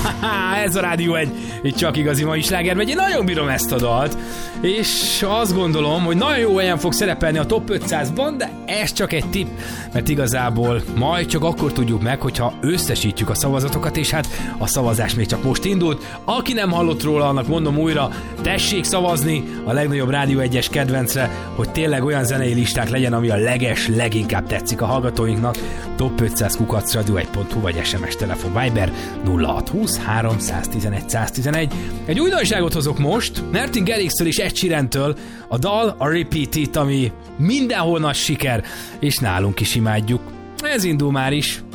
Ez a Rádió egy csak igazi mai sláger megy. Én nagyon bírom ezt a dalt, és azt gondolom, hogy nagyon jó helyen fog szerepelni a Top 500-ban, de ez csak egy tipp, mert igazából majd csak akkor tudjuk meg, hogyha összesítjük a szavazatokat, és hát a szavazás még csak most indult. Aki nem hallott róla, annak mondom újra, tessék szavazni a legnagyobb Rádió 1-es kedvencre, hogy tényleg olyan zenei listák legyen, ami a leginkább tetszik a hallgatóinknak. Top 500 @radio1.hu vagy SMS telefon Viber 0620 311 111. Egy újdonságot hozok most, Martin Garrixtől és Ed Sheerantől, a dal, a Repeat It, ami mindenhol nagy siker, és nálunk is imádjuk. Ez indul már is.